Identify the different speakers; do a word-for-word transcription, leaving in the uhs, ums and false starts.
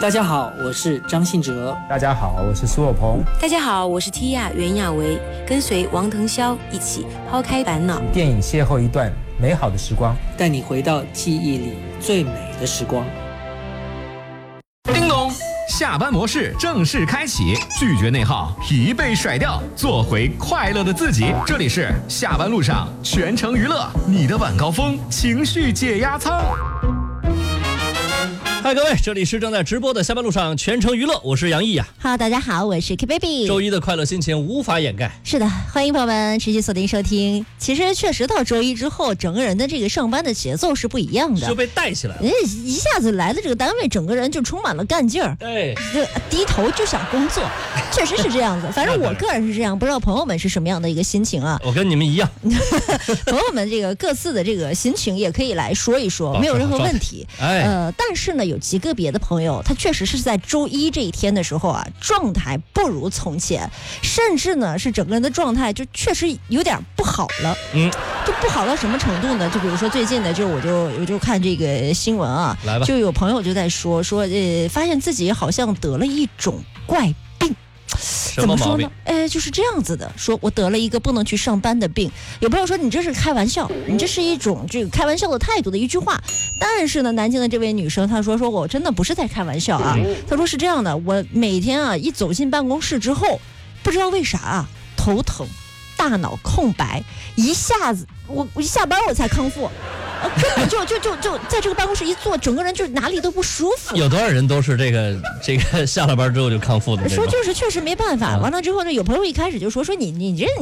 Speaker 1: 大家好，我是张信哲。
Speaker 2: 大家好，我是苏有朋。
Speaker 3: 大家好，我是 Tia 袁娅维，跟随王腾霄一起抛开烦恼，
Speaker 2: 电影邂逅一段美好的时光，
Speaker 1: 带你回到记忆里最美的时光。
Speaker 4: 叮咚，下班模式正式开启，拒绝内耗，疲惫甩掉，做回快乐的自己。这里是下班路上全程娱乐，你的晚高峰情绪解压舱。
Speaker 5: 嗨，各位，这里是正在直播的下班路上全程娱乐，我是杨毅呀。
Speaker 6: Hello， 大家好，我是 K Baby。
Speaker 5: 周一的快乐心情无法掩盖。
Speaker 6: 是的，欢迎朋友们持续锁定收听。其实确实到周一之后，整个人的这个上班的节奏是不一样的，
Speaker 5: 就被带起来了。
Speaker 6: 人一下子来了这个单位，整个人就充满了干劲儿，
Speaker 5: 对，
Speaker 6: 就低头就想工作，确实是这样子。反正我个人是这样，不知道朋友们是什么样的一个心情啊？
Speaker 5: 我跟你们一样，
Speaker 6: 朋友们这个各自的这个心情也可以来说一说，没有任何问题。
Speaker 5: 哎，
Speaker 6: 呃，但是呢，有极个别的朋友。朋友他确实是在周一这一天的时候啊，状态不如从前，甚至呢是整个人的状态就确实有点不好了。嗯，就不好到什么程度呢？就比如说最近的，就我就我就看这个新闻啊，
Speaker 5: 来吧，
Speaker 6: 就有朋友就在说说呃，发现自己好像得了一种怪病。怎么说呢？哎，就是这样子的，说我得了一个不能去上班的病。有朋友说你这是开玩笑，你这是一种这个开玩笑的态度的一句话。但是呢，南京的这位女生她说说我真的不是在开玩笑啊。她说是这样的，我每天啊一走进办公室之后，不知道为啥啊头疼，大脑空白，一下子我我一下班我才康复。根本就就就就在这个办公室一坐，整个人就哪里都不舒服。
Speaker 5: 有多少人都是这个这个下了班之后就康复的？
Speaker 6: 说就是确实没办法。完了之后呢，有朋友一开始就说说你你这。